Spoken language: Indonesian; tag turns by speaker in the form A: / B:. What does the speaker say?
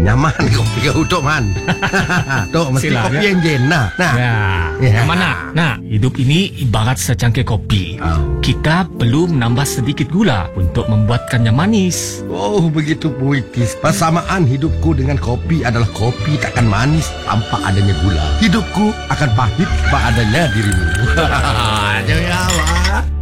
A: Nyaman kopi kau Tok Man. Tok mesti
B: Silakan.
A: kopi yang jen. Nah.
B: Ya, mana? Nah, hidup ini ibarat secangkir kopi. Kita perlu menambah sedikit gula untuk membuatkannya manis.
A: Oh, begitu puitis. Persamaan hidupku dengan kopi adalah kopi takkan manis tanpa adanya gula. Hidupku akan pahit tanpa adanya dirimu. Jadi apa?